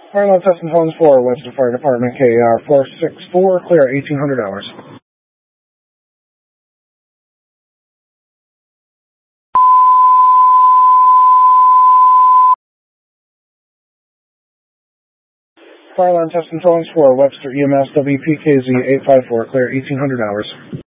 Fire alarm test and phones for Webster Fire Department, KAR 464, clear 1800 hours. Fire alarm test and phones for Webster EMS WPKZ 854, clear 1800 hours.